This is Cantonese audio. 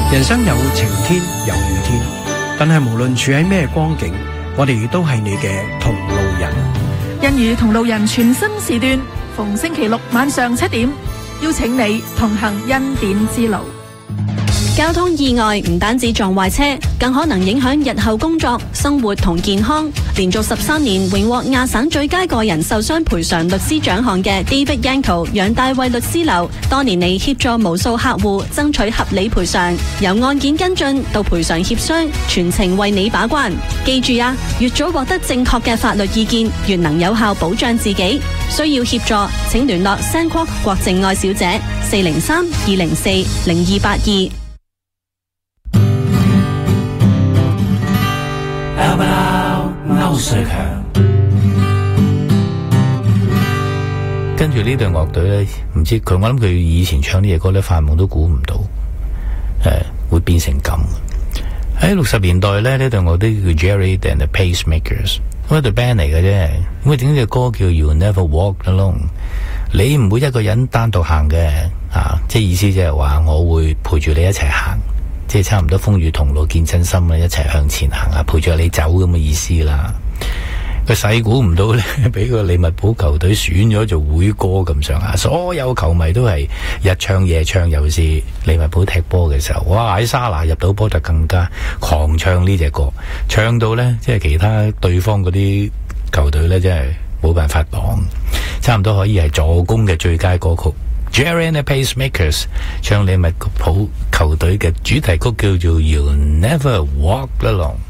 人生有晴天有雨天，但係無論處喺咩光景，我哋都係你嘅同路人。 欣與同路人全新時段，逢星期六晚上7點，邀請你同行恩典之路。 交通意外唔單止撞壞車，更可能影響日後工作、生活同健康。連續13年榮獲亞省最佳個人受傷賠償律師獎項嘅 David Yanko 楊大衛律師樓，多年嚟協助無數客戶爭取合理賠償，由案件跟進到賠償協商，全程為你把關。記住啊，越早獲得正確嘅法律意見，越能有效保障自己。需要協助，請聯絡 Sandquark 郭靜愛小姐403-204-0282。 歐瑞強，跟住呢隊樂隊咧，唔知佢，我諗佢以前唱啲嘢歌咧，發夢都估唔到，會變成咁。喺60年代咧，呢隊樂隊叫 Jerry and the Pacemakers， 咁一隊 band 嚟嘅啫。咁啊，整隻歌叫 You Never Walk Alone， 你唔會一個人單獨行嘅，即係意思即係話我會陪住你一齊行。即係差唔多風雨同路見真心啦，一齊向前行啊，陪住你走咁嘅意思啦。佢細估唔到咧，俾個利物浦球隊選咗做會歌咁上下，所有球迷都係日唱夜唱，尤其是利物浦踢波嘅時候，哇！喺沙拿入到波就更加狂唱呢隻歌，唱到咧即係其他對方嗰啲球隊咧，真係冇辦法擋，差唔多可以係助攻嘅最佳歌曲。Jerry and the Pacemakers 唱利物浦球隊嘅主題曲叫做 You Never Walk Alone。